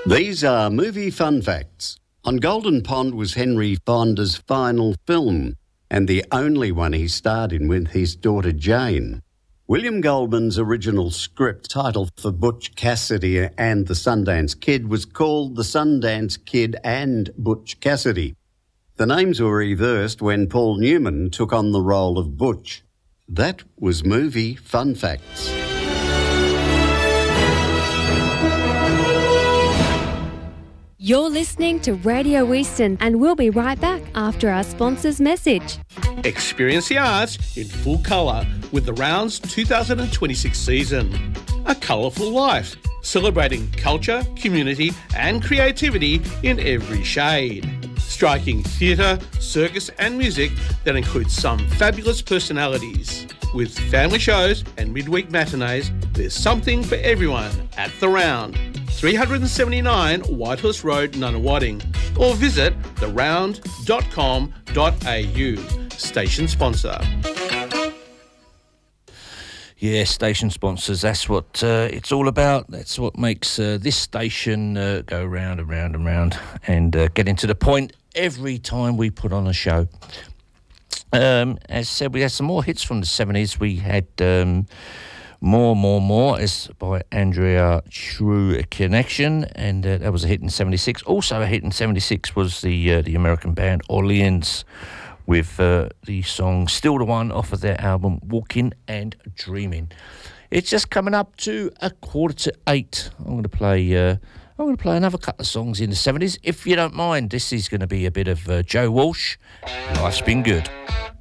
These are movie fun facts. On Golden Pond was Henry Fonda's final film, and the only one he starred in with his daughter Jane. William Goldman's original script title for Butch Cassidy and the Sundance Kid was called The Sundance Kid and Butch Cassidy. The names were reversed when Paul Newman took on the role of Butch. That was movie fun facts. You're listening to Radio Eastern, and we'll be right back after our sponsor's message. Experience the arts in full colour with the Rounds 2026 season. A colourful life, celebrating culture, community and creativity in every shade. Striking theatre, circus and music that includes some fabulous personalities. With family shows and midweek matinees, there's something for everyone at The Round. 379 Whitehorse Road, Nunawading, or visit theround.com.au. Station sponsor. Yeah, station sponsors, that's what it's all about. That's what makes this station go round and round and round and getting to the point every time we put on a show. As said, we had some more hits from the 70s. We had More as by Andrea True Connection, and that was a hit in 76. Also a hit in 76 was the American band Orleans with the song Still the One off of their album Walking and Dreaming. It's just coming up to 7:45. I'm going to play another couple of songs in the 70s, if you don't mind. This is going to be a bit of Joe Walsh, Life's Been Good.